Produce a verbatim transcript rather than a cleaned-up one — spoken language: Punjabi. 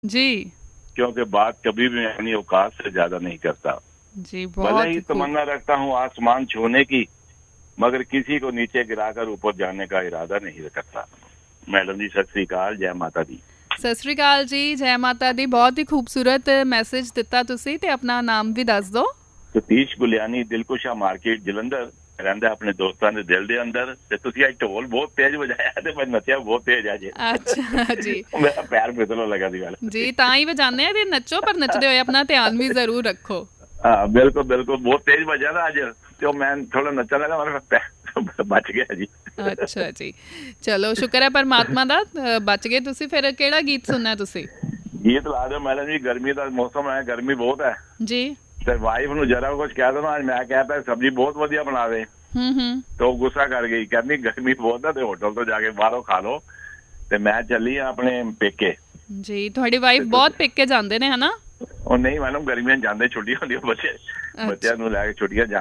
जी। क्योंकि बात कभी भी मैं अपनी औकात से ज्यादा नहीं करता। जी, भले बहुत ही खूब। तमन्ना रखता हूँ आसमान छूने की, मगर किसी को नीचे गिराकर ऊपर जाने का इरादा नहीं करता। मैडम जी सत श्री अकाल, जय माता दी। ਸਤਿ ਸ਼੍ਰੀ ਅਕਾਲ ਜੀ, ਜੈ ਮਾਤਾ ਦੀ। ਬਹੁਤ ਹੀ ਖੂਬਸੂਰਤ ਮੈਸੇਜ ਦਿੱਤਾ ਤੁਸੀਂ ਤੇ ਆਪਣਾ ਨਾਮ ਵੀ ਦੱਸ ਦਿਓ। ਸਤੀਸ਼ ਗੁਲਿਆਣੀ, ਦਿਲਕੁਸ਼ਾ ਮਾਰਕੀਟ, ਜਲੰਧਰ, ਰਹਿੰਦਾ ਆਪਣੇ ਦੋਸਤਾਂ ਦੇ ਦਿਲ ਦੇ ਅੰਦਰ। ਤੇ ਤੁਸੀਂ ਅੱਜ ਢੋਲ ਬਹੁਤ ਤੇਜ਼ ਵਜਾਇਆ ਤੇ ਮੈਂ ਨੱਚਿਆ ਬਹੁਤ ਤੇਜ਼ ਅੱਜ। ਅੱਛਾ ਜੀ। ਮੇਰਾ ਪੈਰ ਫਿਸਲਣ ਲੱਗਾ ਸੀ ਗੱਲ। ਜੀ, ਤਾਂ ਹੀ ਵਜਾਉਂਦੇ ਆ ਤੇ ਨੱਚੋ, ਪਰ ਨੱਚਦੇ ਹੋਏ ਆਪਣਾ ਧਿਆਨ ਵੀ ਜ਼ਰੂਰ ਰੱਖੋ। ਹਾਂ ਬਿਲਕੁਲ ਬਿਲकुल, ਬਹੁਤ ਤੇਜ਼ ਵਜਿਆ ਨਾ ਅੱਜ, ਤੇ ਉਹ ਮੈਂ ਥੋੜਾ ਨੱਚਣ ਲੱਗਾ, ਮੇਰਾ ਪੈਰ ਬਚ ਗਿਆ ਜੀ। ਅੱਛਾ ਜੀ, ਚਲੋ ਸ਼ੁਕਰ ਹੈ ਪਰਮਾਤਮਾ ਦਾ, ਅ, ਬਚ ਗਏ ਤੁਸੀਂ। ਫਿਰ ਕਿਹੜਾ ਗੀਤ ਸੁਣਨਾ ਤੁਸੀਂ? ਗੀਤ ਲਾ ਦਿਓ ਮੈਡਮ ਜੀ, ਗਰਮੀ ਦਾ ਮੌਸਮ ਹੈ, ਗਰਮੀ ਬਹੁਤ ਹੈ। ਜੀ। ਤੇ ਵਾਈਫ ਨੂੰ ਜਰਾ ਕੁਝ ਕਹਿ ਦੋ ਨਾ, ਅੱਜ ਮੈਂ ਕਹਿ ਪਿਆ ਸਬਜ਼ੀ ਬਹੁਤ ਵਧੀਆ ਬਣਾ ਦੇ, ਹੂੰ ਹੂੰ। ਤੇ ਉਹ ਗੁੱਸਾ ਕਰ ਗਈ, ਕਹਿੰਦੀ ਗਰਮੀ ਬਹੁਤ ਹੈ ਤੇ ਹੋਟਲ ਤੋਂ ਜਾ ਕੇ ਬਾਹਰੋਂ ਖਾ ਲਓ। ਤੇ ਮੈਂ ਚੱਲੀ ਆ ਆਪਣੇ ਪੇਕੇ। ਜੀ, ਤੁਹਾਡੀ ਵਾਈਫ ਬਹੁਤ ਪੇਕੇ ਜਾਂਦੇ ਨੇ ਹਨਾ? ਉਹ ਨਹੀਂ ਮੈਡਮ, ਗਰਮੀਆਂ ਜਾਂਦੇ, ਛੁੱਟੀਆਂ ਹੁੰਦੀਆਂ ਬੱਚੇ ਬੱਚਿਆਂ ਨੂੰ ਲੈ ਕੇ ਛੁੱਟੀਆਂ